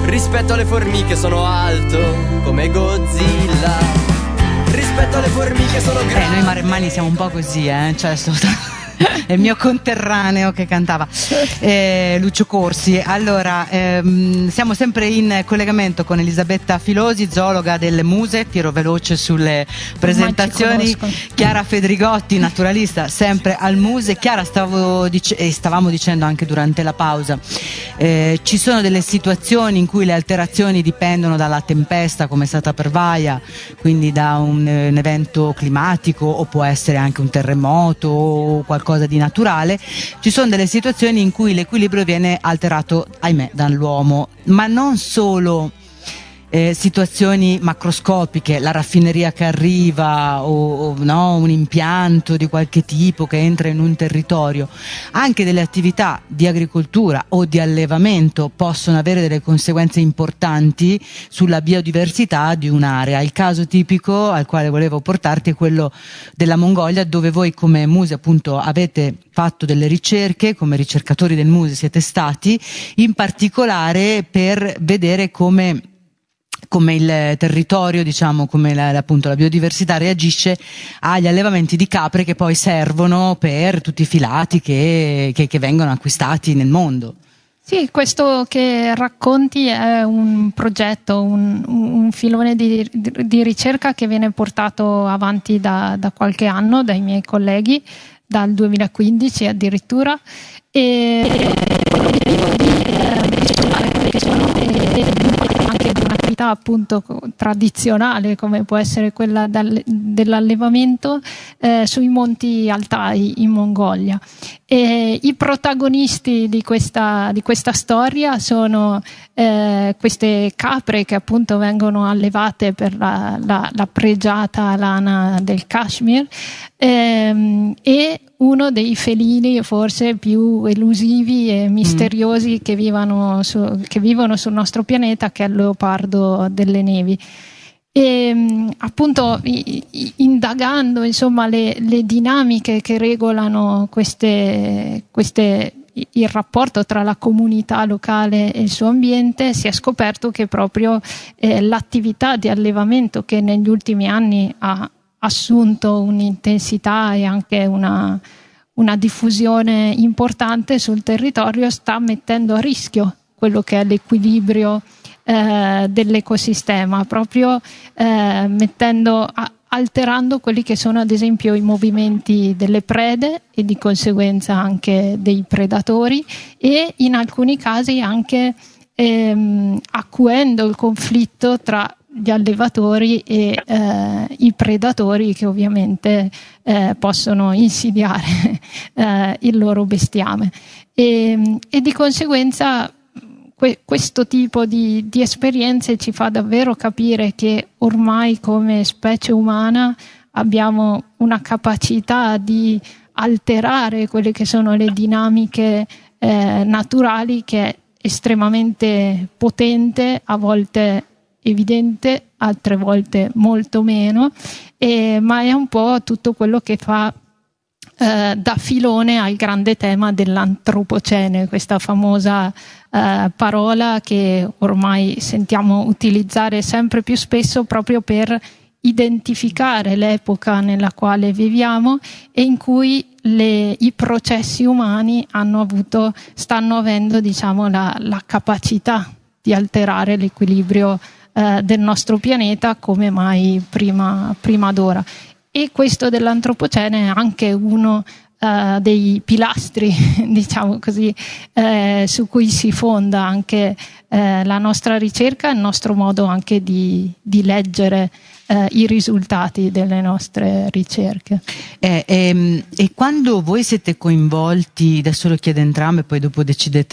Rispetto alle formiche sono alto come Godzilla. Rispetto alle formiche sono grande. Noi maremmani siamo un po' così, cioè è il mio conterraneo che cantava, Lucio Corsi. Allora, siamo sempre in collegamento con Elisabetta Filosi, zoologa delle Muse. Tiro veloce sulle presentazioni. Chiara Fedrigotti, naturalista, sempre al Muse. Chiara, stavamo dicendo anche durante la pausa, ci sono delle situazioni in cui le alterazioni dipendono dalla tempesta, come è stata per Vaia, quindi da un evento climatico, o può essere anche un terremoto o qualcosa di naturale. Ci sono delle situazioni in cui l'equilibrio viene alterato, ahimè, dall'uomo, ma non solo situazioni macroscopiche, la raffineria che arriva o no, un impianto di qualche tipo che entra in un territorio. Anche delle attività di agricoltura o di allevamento possono avere delle conseguenze importanti sulla biodiversità di un'area. Il caso tipico al quale volevo portarti è quello della Mongolia, dove voi come Muse appunto avete fatto delle ricerche, come ricercatori del Muse siete stati, in particolare per vedere come il territorio, diciamo, come appunto la biodiversità reagisce agli allevamenti di capre che poi servono per tutti i filati che vengono acquistati nel mondo. Sì, questo che racconti è un progetto, un filone di ricerca che viene portato avanti da qualche anno dai miei colleghi, dal 2015 addirittura, e che sono anche di un'attività appunto tradizionale come può essere quella dell'allevamento sui monti Altai in Mongolia. E i protagonisti di questa storia sono queste capre che appunto vengono allevate per la pregiata lana del Kashmir, e uno dei felini forse più elusivi e misteriosi che vivono sul nostro pianeta, che è il leopardo delle nevi. E appunto indagando insomma le dinamiche che regolano il rapporto tra la comunità locale e il suo ambiente, si è scoperto che proprio l'attività di allevamento, che negli ultimi anni ha assunto un'intensità e anche una diffusione importante sul territorio, sta mettendo a rischio quello che è l'equilibrio dell'ecosistema, proprio alterando quelli che sono ad esempio i movimenti delle prede e di conseguenza anche dei predatori, e in alcuni casi anche acuendo il conflitto tra gli allevatori e i predatori, che ovviamente possono insidiare il loro bestiame, e di conseguenza questo tipo di esperienze ci fa davvero capire che ormai come specie umana abbiamo una capacità di alterare quelle che sono le dinamiche naturali, che è estremamente potente, a volte evidente, altre volte molto meno, ma è un po' tutto quello che fa da filone al grande tema dell'antropocene, questa famosa parola che ormai sentiamo utilizzare sempre più spesso proprio per identificare l'epoca nella quale viviamo e in cui i processi umani stanno avendo, diciamo, la capacità di alterare l'equilibrio del nostro pianeta come mai prima d'ora. E questo dell'antropocene è anche uno dei pilastri, diciamo così, su cui si fonda anche la nostra ricerca, il nostro modo anche di leggere i risultati delle nostre ricerche. E quando voi siete coinvolti, adesso lo chiedo entrambe, poi dopo decidete